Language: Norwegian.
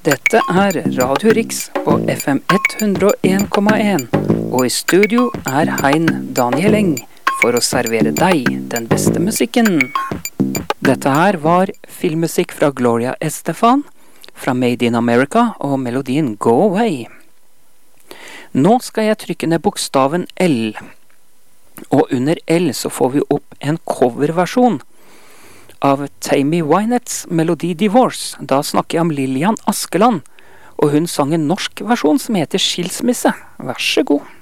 Dette er Radio Riks på FM 101,1, og i studio er Hein Daniel Eng for å servere deg den beste musikken. Dette her var filmmusikk fra Gloria Estefan, fra Made in America og melodien Go Away. Nå skal jeg trykke ned bokstaven L, og under L så får vi opp en coverversjon av Tammy Wynetts melodi Divorce. Da snakker jeg om Lillian Askeland, og hun sang en norsk versjon som heter Skilsmisse. Vær så god.